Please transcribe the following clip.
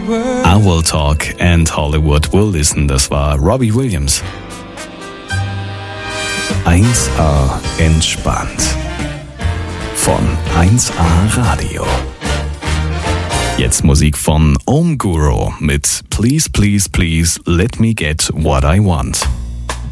I Will Talk and Hollywood Will Listen, das war Robbie Williams. 1A entspannt. Von 1A Radio. Jetzt Musik von Om Guru mit Please, Please, Please Let Me Get What I Want.